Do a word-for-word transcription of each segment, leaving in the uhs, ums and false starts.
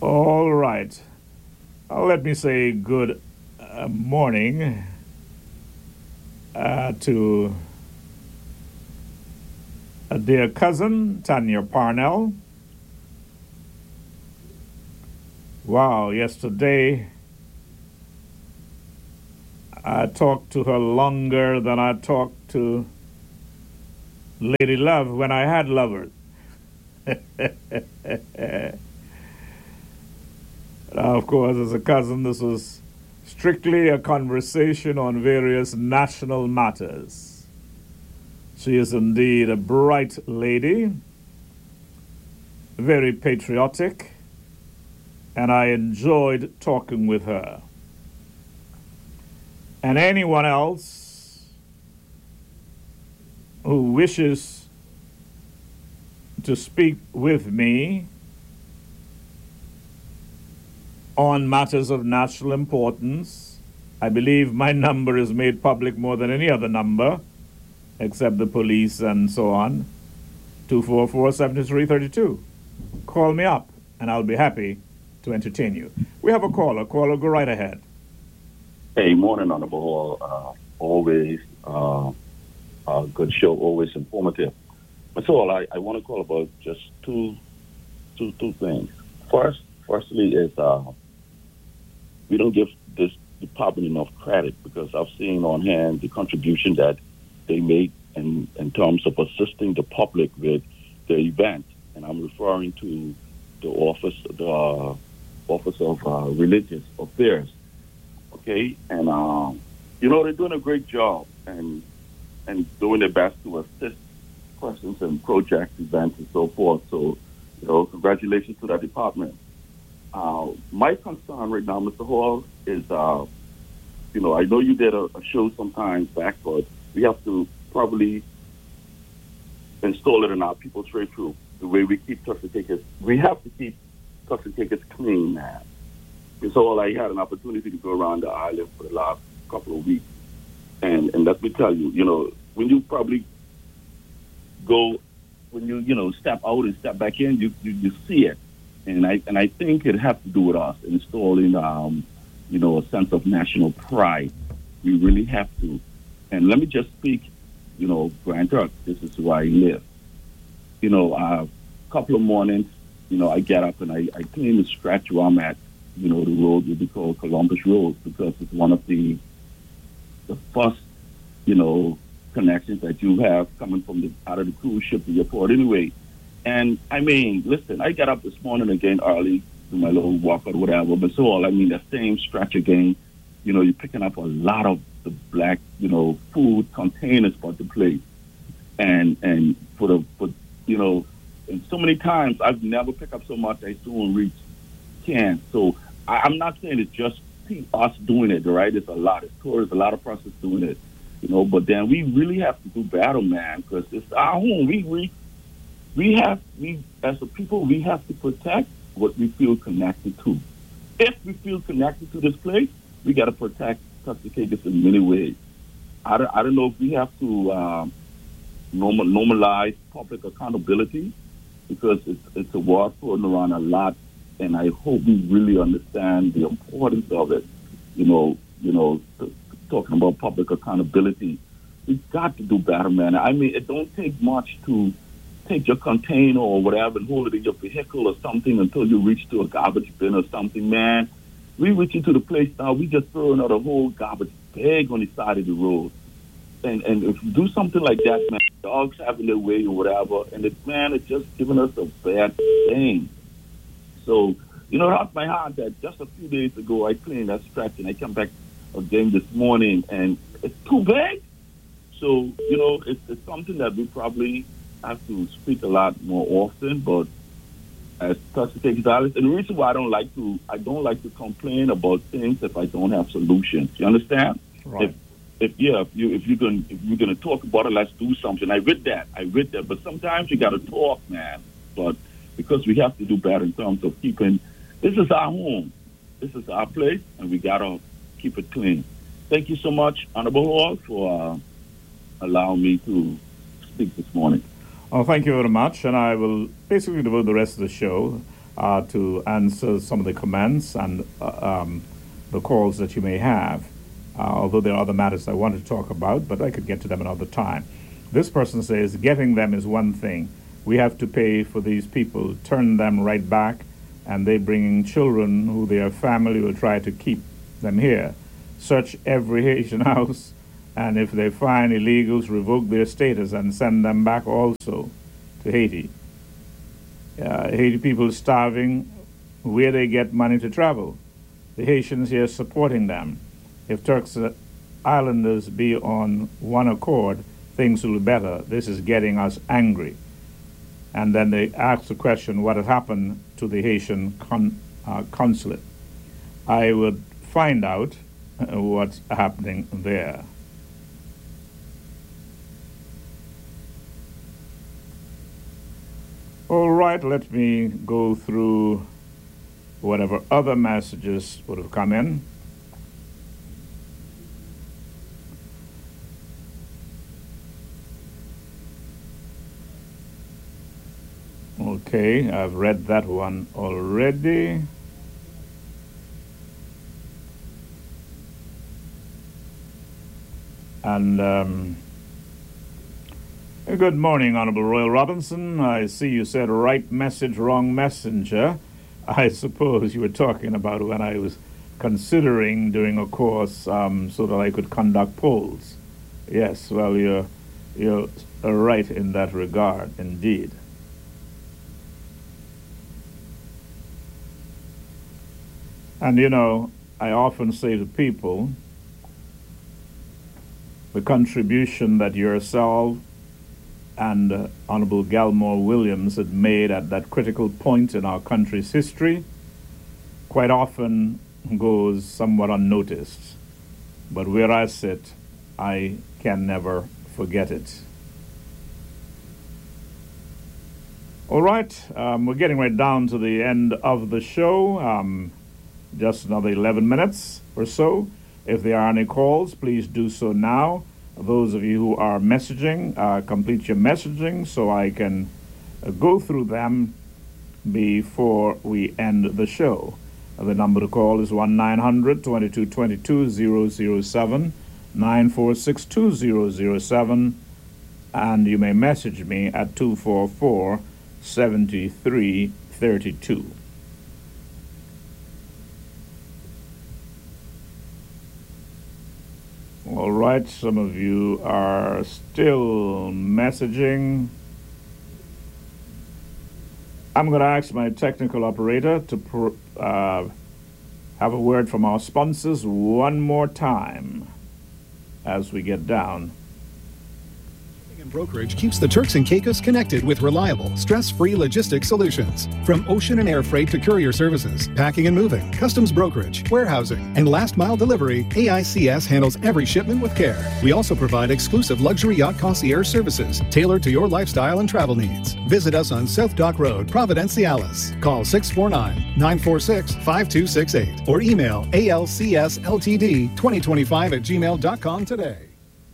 All right. Uh, let me say good uh, morning uh, to a dear cousin, Tanya Parnell. Wow, yesterday I talked to her longer than I talked to Lady Love when I had lovers. Now, of course, as a cousin, this was strictly a conversation on various national matters. She is indeed a bright lady, very patriotic, and I enjoyed talking with her. And anyone else who wishes to speak with me on matters of national importance, I believe my number is made public more than any other number, except the police and so on. two four four, seven three three two. Call me up, and I'll be happy to entertain you. We have a caller. Caller, go right ahead. Hey, morning, Honorable Hall. Uh, always uh, a good show, always informative. But so I, I want to call about just two, two, two things. First, firstly, is uh, we don't give this department enough credit because I've seen on hand the contribution that they make in, in terms of assisting the public with the event. And I'm referring to the office, the uh, Office of uh, Religious Affairs. Okay, and um, you know they're doing a great job and and doing their best to assist persons and projects, events, and so forth. So, you know, congratulations to that department. Uh, my concern right now, Mister Hall, is uh, you know I know you did a, a show sometimes back, but we have to probably install it in our people's trade through the way we keep Turks and Caicos. We have to keep Turks and Caicos clean, man. So I had an opportunity to go around the island for the last couple of weeks. And and let me tell you, you know, when you probably go, when you, you know, step out and step back in, you, you, you see it. And I and I think it has to do with us installing, um, you know, a sense of national pride. We really have to. And let me just speak, you know, Grand Turk, this is where I live. You know, a uh, couple of mornings, you know, I get up and I, I clean the stretch where I'm at. You know, the road would be called Columbus Road because it's one of the the first, you know, connections that you have coming from the out of the cruise ship to your port anyway. And I mean, listen, I got up this morning again early, do my little walk or whatever, but so all I mean that same stretch again, you know, you're picking up a lot of the black, you know, food containers for the place. And and for the for you know, and so many times I've never picked up so much I soon reach can. So I, I'm not saying it's just us doing it, right? It's a lot. It's tourists, a lot of persons doing it, you know. But then we really have to do battle, man, because it's our home. We we we have we as a people we have to protect what we feel connected to. If we feel connected to this place, we got to protect Turks and Caicos in many ways. I don't, I don't know if we have to um, normal, normalize public accountability because it's it's a word floating around a lot. And I hope we really understand the importance of it. You know, you know, t- talking about public accountability, we've got to do better, man. I mean, it don't take much to take your container or whatever and hold it in your vehicle or something until you reach to a garbage bin or something, man. We reach into the place now, we just throw another whole garbage bag on the side of the road. And and if you do something like that, man, dogs having their way or whatever, and it, man, it's just giving us a bad thing. So, you know, it hurt my heart that just a few days ago I cleaned that stretch and I come back again this morning and it's too big. So, you know, it's, it's something that we probably have to speak a lot more often, but as Turks and Caicos Island, and the reason why I don't like to, I don't like to complain about things if I don't have solutions. You understand? Right. If, if yeah, if you if you're gonna if you're gonna talk about it, let's do something. I read that. I read that. But sometimes you gotta talk, man. But because we have to do better in terms of keeping, this is our home, this is our place, and we gotta keep it clean. Thank you so much, Honorable Hall, for uh, allowing me to speak this morning. Oh, thank you very much. And I will basically devote the rest of the show uh, to answer some of the comments and uh, um, the calls that you may have, uh, although there are other matters I want to talk about, but I could get to them another time. This person says getting them is one thing. We have to pay for these people, turn them right back, and they bringing children who their family will try to keep them here. Search every Haitian house, and if they find illegals, revoke their status and send them back also to Haiti. Uh, Haiti people starving, where they get money to travel. The Haitians here supporting them. If Turks uh, Islanders be on one accord, things will be better. This is getting us angry. And then they ask the question, what has happened to the Haitian con- uh, consulate? I would find out uh, what's happening there. All right, let me go through whatever other messages would have come in. Okay, I've read that one already. And um, good morning, Honorable Royal Robinson. I see you said right message, wrong messenger. I suppose you were talking about when I was considering doing a course um, so that I could conduct polls. Yes, well, you're, you're right in that regard, indeed. And, you know, I often say to people, the contribution that yourself and uh, Honorable Galmore Williams had made at that critical point in our country's history quite often goes somewhat unnoticed. But where I sit, I can never forget it. All right, um, we're getting right down to the end of the show. Um, just another eleven minutes or so. If there are any calls, please do so now. Those of you who are messaging, uh, complete your messaging so I can uh, go through them before we end the show. Uh, the number to call is one nine hundred, two two two two, zero zero seven, nine four six two zero zero seven, and you may message me at two four four, seven three three two. All right, some of you are still messaging. I'm going to ask my technical operator to pro- uh, have a word from our sponsors one more time as we get down. Brokerage keeps the Turks and Caicos connected with reliable, stress-free logistics solutions. From ocean and air freight to courier services, packing and moving, customs brokerage, warehousing, and last-mile delivery, A I C S handles every shipment with care. We also provide exclusive luxury yacht concierge services tailored to your lifestyle and travel needs. Visit us on South Dock Road, Providenciales. Call six four nine, nine four six, five two six eight or email A L C S L T D twenty twenty-five at gmail dot com today.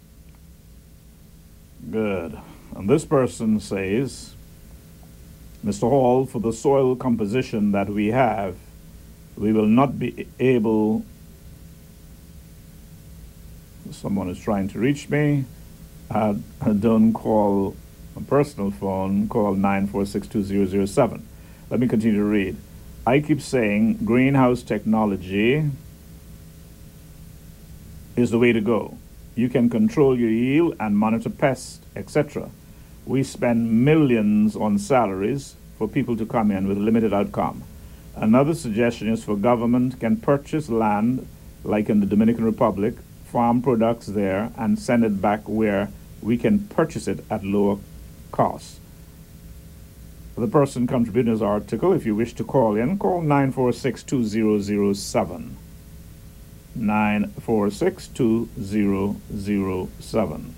Good. And this person says, Mister Hall, for the soil composition that we have, we will not be able... Someone is trying to reach me. Uh, don't call a personal phone. Call nine four six two zero zero seven. Let me continue to read. I keep saying greenhouse technology is the way to go. You can control your yield and monitor pests, et cetera. We spend millions on salaries for people to come in with limited outcome. Another suggestion is for government can purchase land, like in the Dominican Republic, farm products there, and send it back where we can purchase it at lower cost. The person contributing this article, if you wish to call in, call nine four six two zero zero seven. nine four six two zero zero seven.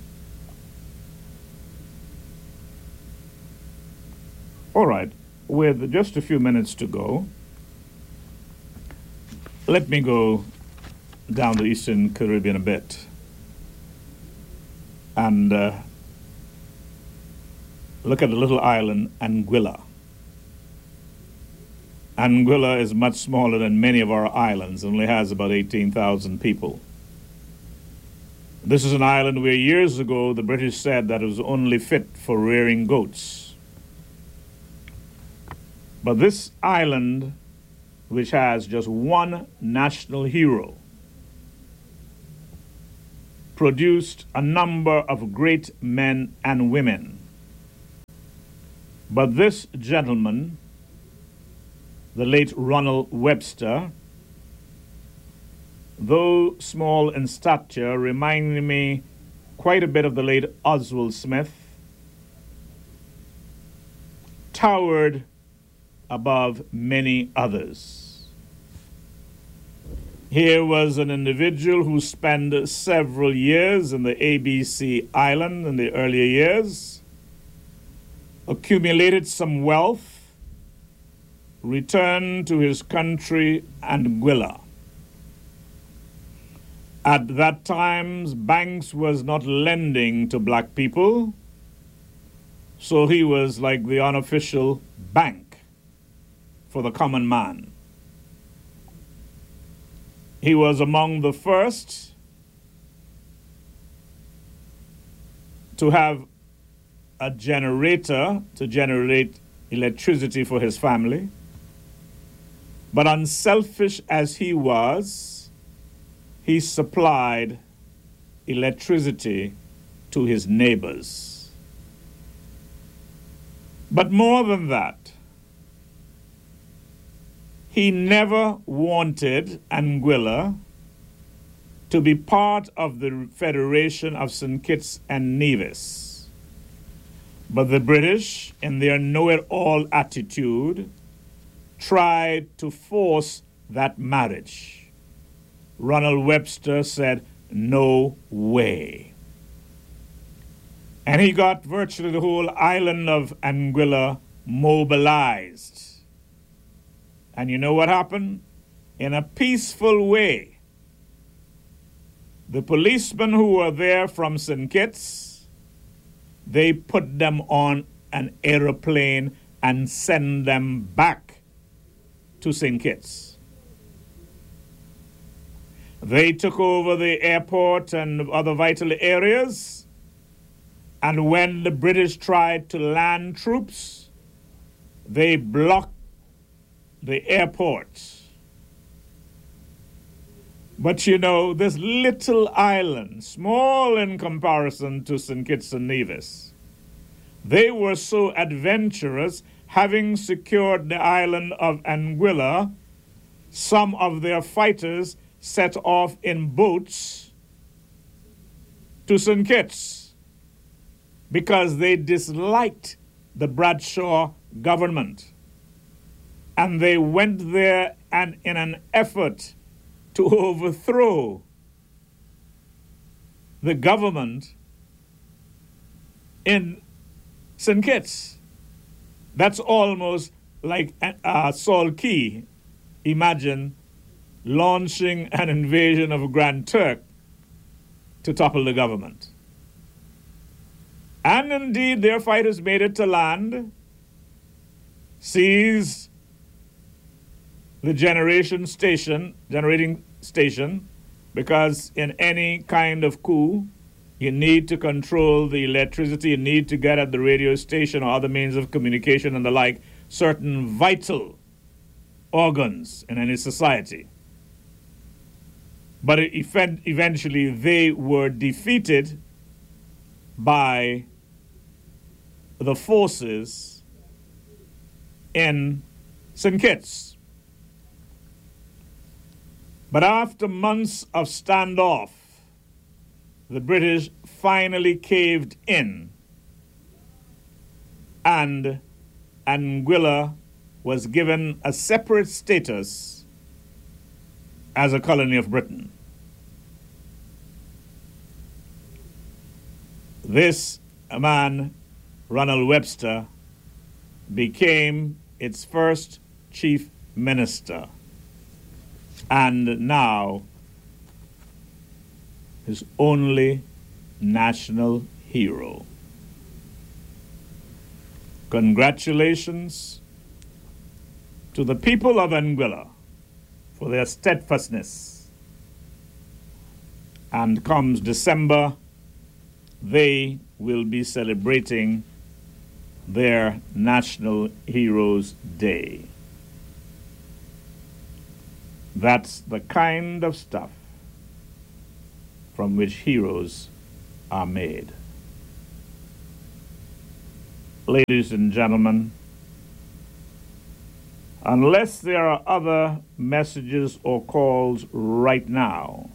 All right, with just a few minutes to go, let me go down the Eastern Caribbean a bit and uh, look at the little island Anguilla. Anguilla is much smaller than many of our islands, only has about eighteen thousand people. This is an island where years ago the British said that it was only fit for rearing goats. But this island, which has just one national hero, produced a number of great men and women. But this gentleman, the late Ronald Webster, though small in stature, reminded me quite a bit of the late Oswald Smith, towered above many others. Here was an individual who spent several years in the A B C island in the earlier years, accumulated some wealth, returned to his country, Anguilla. At that time, banks was not lending to black people, so he was like the unofficial bank for the common man. He was among the first to have a generator to generate electricity for his family. But unselfish as he was, he supplied electricity to his neighbors. But more than that, he never wanted Anguilla to be part of the Federation of Saint Kitts and Nevis. But the British, in their know-it-all attitude, tried to force that marriage. Ronald Webster said, "No way." And he got virtually the whole island of Anguilla mobilized. And you know what happened? In a peaceful way, the policemen who were there from Saint Kitts, they put them on an aeroplane and send them back to Saint Kitts. They took over the airport and other vital areas, and when the British tried to land troops, they blocked the airport. But you know, this little island, small in comparison to Saint Kitts and Nevis, they were so adventurous, having secured the island of Anguilla, some of their fighters set off in boats to Saint Kitts because they disliked the Bradshaw government. And they went there and in an effort to overthrow the government in Saint Kitts. That's almost like uh, Saul Key. Imagine launching an invasion of Grand Turk to topple the government. And indeed, their fighters made it to land, seized the generation station, generating station, because in any kind of coup, you need to control the electricity, you need to get at the radio station or other means of communication and the like, certain vital organs in any society. But it, eventually they were defeated by the forces in Saint Kitts. But after months of standoff, the British finally caved in, and Anguilla was given a separate status as a colony of Britain. This man, Ronald Webster, became its first chief minister, and now his only national hero. Congratulations to the people of Anguilla for their steadfastness. And comes December, they will be celebrating their National Heroes Day. That's the kind of stuff from which heroes are made. Ladies and gentlemen, unless there are other messages or calls right now,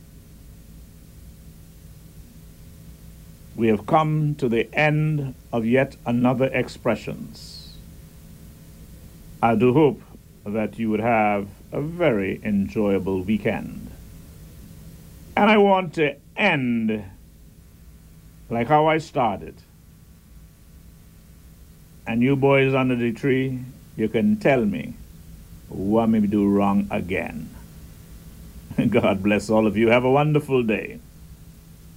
we have come to the end of yet another Expressions. I do hope that you would have a very enjoyable weekend. And I want to end like how I started. And you boys under the tree, you can tell me what me do wrong again. God bless all of you. Have a wonderful day.